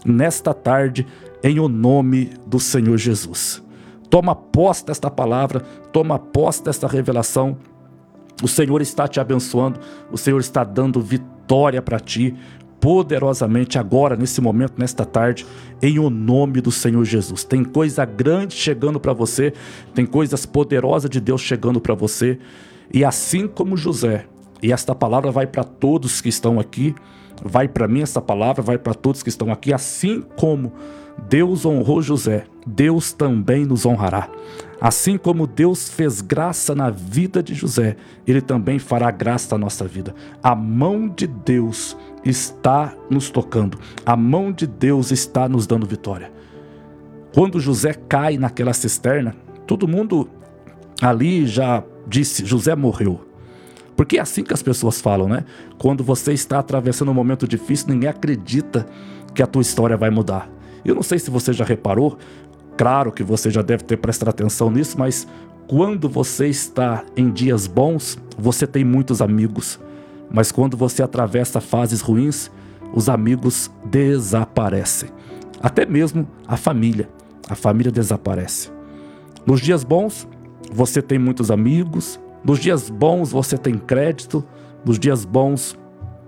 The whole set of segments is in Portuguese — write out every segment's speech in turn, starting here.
nesta tarde, em o nome do Senhor Jesus. Toma posse desta palavra, toma posse desta revelação. O Senhor está te abençoando, o Senhor está dando vitória para ti, poderosamente agora, nesse momento, nesta tarde, em o nome do Senhor Jesus. Tem coisa grande chegando para você, tem coisas poderosas de Deus chegando para você, e assim como José, e esta palavra vai para todos que estão aqui, vai para mim essa palavra, vai para todos que estão aqui, assim como Deus honrou José, Deus também nos honrará. Assim como Deus fez graça na vida de José, Ele também fará graça na nossa vida. A mão de Deus está nos tocando, a mão de Deus está nos dando vitória. Quando José cai naquela cisterna, todo mundo ali já disse, José morreu. Porque é assim que as pessoas falam, né? Quando você está atravessando um momento difícil, ninguém acredita que a tua história vai mudar. Eu não sei se você já reparou, claro que você já deve ter prestado atenção nisso, mas quando você está em dias bons, você tem muitos amigos. Mas quando você atravessa fases ruins, os amigos desaparecem. Até mesmo a família desaparece. Nos dias bons, você tem muitos amigos. Nos dias bons, você tem crédito. Nos dias bons,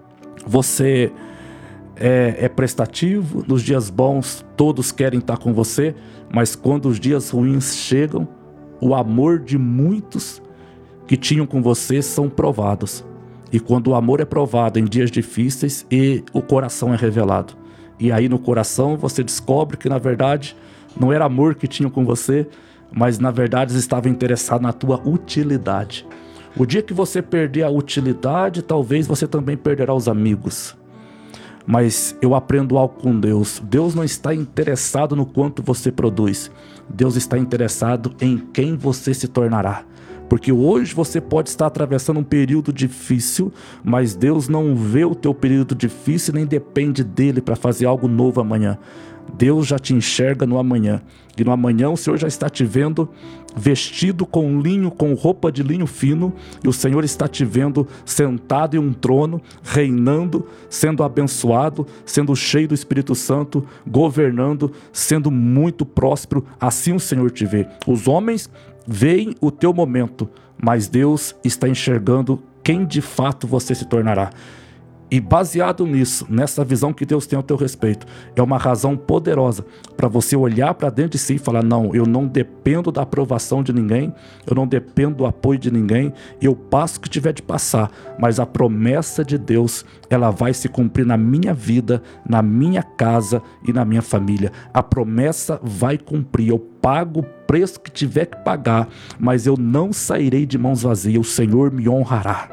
você é prestativo. Nos dias bons, todos querem estar com você. Mas quando os dias ruins chegam, o amor de muitos que tinham com você são provados. E quando o amor é provado em dias difíceis, e o coração é revelado. E aí no coração você descobre que na verdade não era amor que tinham com você, mas na verdade eles estavam interessados na tua utilidade. O dia que você perder a utilidade, talvez você também perderá os amigos. Mas eu aprendo algo com Deus. Deus não está interessado no quanto você produz. Deus está interessado em quem você se tornará. Porque hoje você pode estar atravessando um período difícil, mas Deus não vê o teu período difícil nem depende dele para fazer algo novo amanhã. Deus já te enxerga no amanhã. E no amanhã o Senhor já está te vendo vestido com linho, com roupa de linho fino. E o Senhor está te vendo sentado em um trono, reinando, sendo abençoado, sendo cheio do Espírito Santo, governando, sendo muito próspero. Assim o Senhor te vê. Os homens veem o teu momento, mas Deus está enxergando quem de fato você se tornará. E baseado nisso, nessa visão que Deus tem ao teu respeito, é uma razão poderosa para você olhar para dentro de si e falar, não, eu não dependo da aprovação de ninguém, eu não dependo do apoio de ninguém, eu passo o que tiver de passar, mas a promessa de Deus, ela vai se cumprir na minha vida, na minha casa e na minha família. A promessa vai cumprir, eu pago o preço que tiver que pagar, mas eu não sairei de mãos vazias, o Senhor me honrará.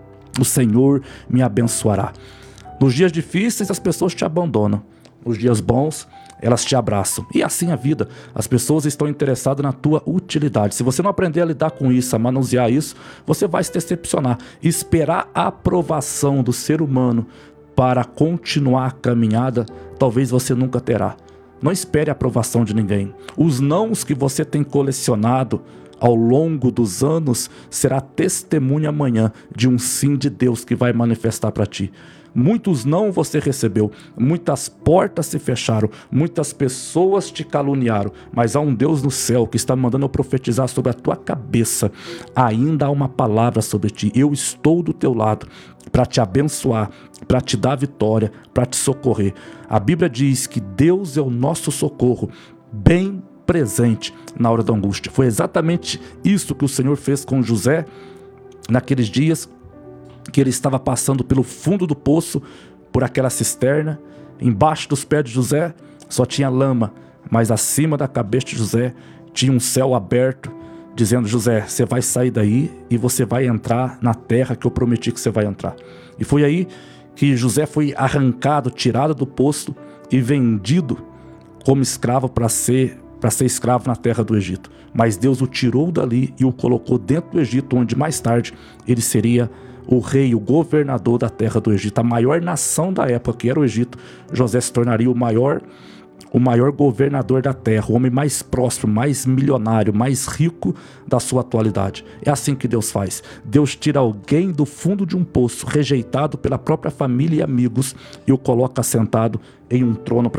O Senhor me abençoará. Nos dias difíceis as pessoas te abandonam. Nos dias bons elas te abraçam. E assim a vida. As pessoas estão interessadas na tua utilidade. Se você não aprender a lidar com isso, a manusear isso, você vai se decepcionar. Esperar a aprovação do ser humano para continuar a caminhada, talvez você nunca terá. Não espere a aprovação de ninguém. Os nãos que você tem colecionado ao longo dos anos será testemunha amanhã de um sim de Deus que vai manifestar para ti. Muitos não você recebeu, muitas portas se fecharam, muitas pessoas te caluniaram, mas há um Deus no céu que está mandando eu profetizar sobre a tua cabeça. Ainda há uma palavra sobre ti. Eu estou do teu lado para te abençoar, para te dar vitória, para te socorrer. A Bíblia diz que Deus é o nosso socorro, bem presente na hora da angústia. Foi exatamente isso que o Senhor fez com José naqueles dias que ele estava passando pelo fundo do poço, por aquela cisterna. Embaixo dos pés de José só tinha lama, mas acima da cabeça de José tinha um céu aberto, dizendo, José, você vai sair daí e você vai entrar na terra que eu prometi que você vai entrar. E foi aí que José foi arrancado, tirado do poço e vendido como escravo para ser escravo na terra do Egito. Mas Deus o tirou dali e o colocou dentro do Egito, onde mais tarde ele seria o rei, o governador da terra do Egito. A maior nação da época, que era o Egito, José se tornaria o maior governador da terra, o homem mais próspero, mais milionário, mais rico da sua atualidade. É assim que Deus faz. Deus tira alguém do fundo de um poço, rejeitado pela própria família e amigos, e o coloca sentado em um trono